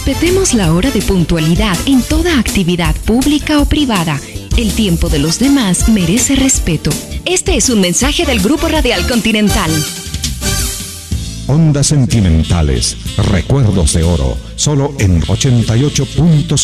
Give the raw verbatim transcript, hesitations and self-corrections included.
Respetemos la hora de puntualidad en toda actividad pública o privada. El tiempo de los demás merece respeto. Este es un mensaje del Grupo Radial Continental. Ondas Sentimentales, recuerdos de oro, solo en ochenta y ocho punto cinco.